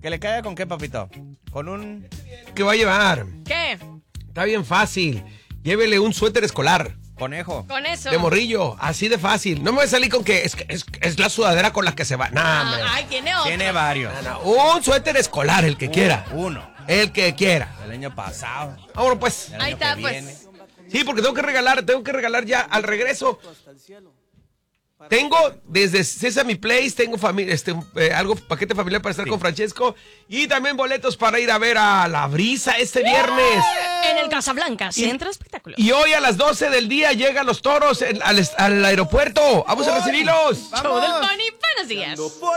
¿Que le caiga con qué, papito? Con un... ¿Qué va a llevar? ¿Qué? Está bien fácil. Llévele un suéter escolar. Conejo. Con eso. De morrillo, así de fácil. No me voy a salir con que es la sudadera con la que se va. Ay, tiene otro. Tiene varios. Un suéter escolar, el que quiera. Uno. El que quiera. El año pasado. Vámonos pues. El Ahí año está, que pues. viene. Sí, porque tengo que regalar ya al regreso. Tengo desde Sesame Place, tengo algo paquete familiar para estar con Francesco y también boletos para ir a ver a La Brisa este viernes. En el Casablanca, Centro de Espectáculos. Y hoy a las 12 del día llegan los toros al aeropuerto. Vamos a recibirlos. Show del Pony, buenos días.